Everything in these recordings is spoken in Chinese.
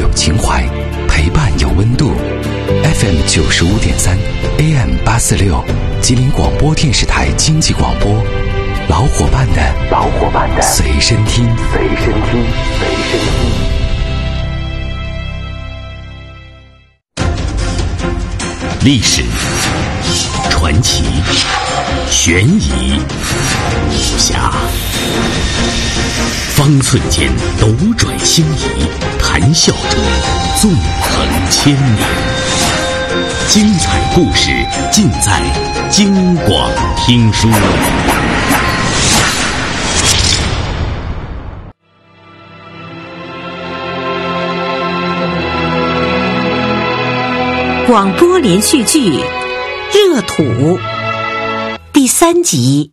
有情怀，陪伴有温度。FM 95.3 AM 846，吉林广播电视台经济广播，老伙伴的随身听。 历史、传奇、悬疑、武侠，方寸间斗转星移，谈笑中纵横千年。精彩故事尽在京广听书。 广播连续剧《热土》第3集。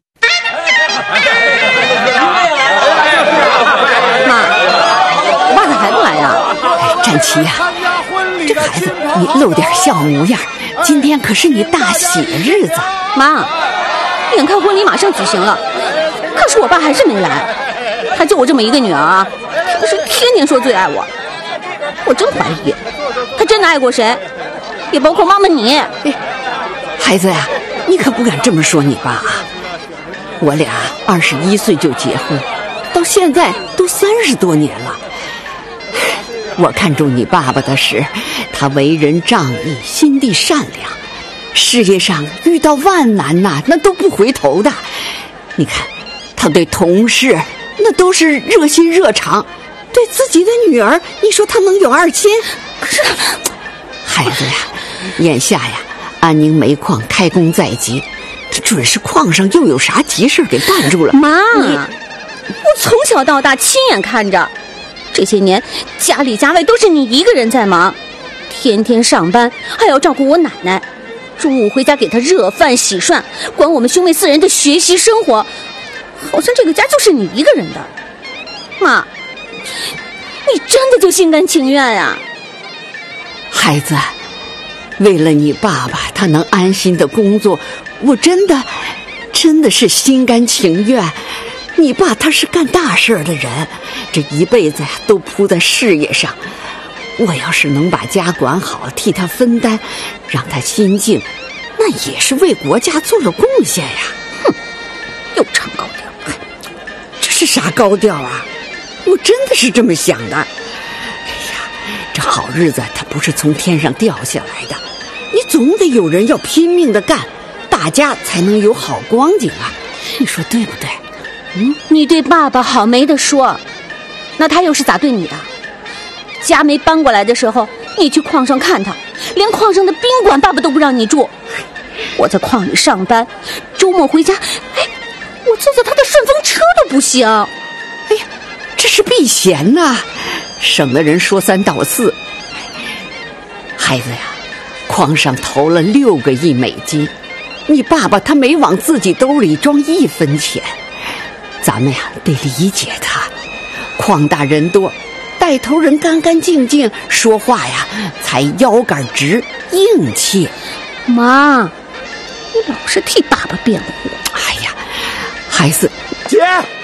妈咋还不来呀？ 展琪呀，这个孩子你露点笑模样，今天可是你大喜的日子。 妈，眼看婚礼马上举行了，可是我爸还是没来。他就我这么一个女儿啊，可是天天说最爱我，我真怀疑他真的爱过谁，也包括妈妈你。 孩子呀，你可不敢这么说你爸啊！我俩21岁就结婚，到现在都30多年了。我看中你爸爸的是他为人仗义，心地善良，事业上遇到万难呐，那都不回头的。你看他对同事那都是热心热肠，对自己的女儿你说他能有2心？可是孩子呀，眼下呀安宁煤矿开工在即，这准是矿上又有啥急事给绊住了。 妈，我从小到大亲眼看着，这些年家里家外都是你一个人在忙，天天上班还要照顾我奶奶，中午回家给她热饭洗涮，管我们兄妹4人的学习生活，好像这个家就是你一个人的。妈，你真的就心甘情愿呀？ 孩子，为了你爸爸他能安心的工作，我真的是心甘情愿。你爸他是干大事的人，这一辈子呀都扑在事业上，我要是能把家管好，替他分担，让他心静，那也是为国家做了贡献呀。 哼，又唱高调。 这是啥高调啊？我真的是这么想的。这好日子它不是从天上掉下来的，你总得有人要拼命的干，大家才能有好光景啊，你说对不对？ 你对爸爸好没得说，那他又是咋对你的？家没搬过来的时候，你去矿上看他，连矿上的宾馆爸爸都不让你住。我在矿里上班，周末回家，我坐他的顺风车都不行。 哎呀，这是避嫌呐，省得人说3道4。孩子呀，矿上投了6个亿美金，你爸爸他没往自己兜里装1分钱，咱们呀得理解他。矿大人多，带头人干干净净，说话呀才腰杆直硬气。 妈，你老是替爸爸辩护。 哎呀，孩子， 姐，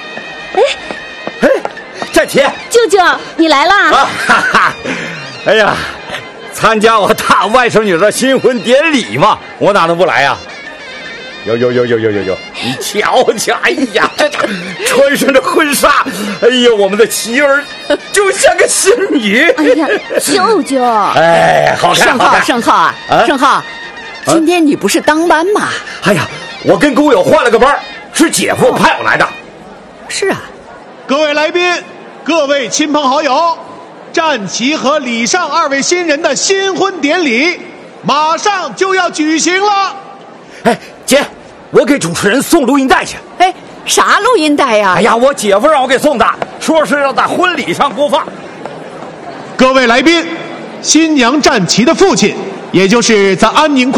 站起！ 舅舅，你来啦！ 哈哈，哎呀，参加我大外甥女的新婚典礼嘛，我哪能不来呀？有，你瞧瞧，哎呀，这穿上这婚纱，哎呀，我们的琪儿就像个仙女。 哎呀，舅舅， 哎，好看，好看。 盛浩，盛浩，今天你不是当班吗？ 哎呀，我跟工友换了个班，是姐夫派我来的。 是啊。 各位来宾，各位亲朋好友，战旗和李尚2位新人的新婚典礼马上就要举行了。 哎，姐，我给主持人送录音带去。 哎，啥录音带呀？ 哎呀，我姐夫让我给送的，说是要在婚礼上播放。 各位来宾，新娘战旗的父亲，也就是在安宁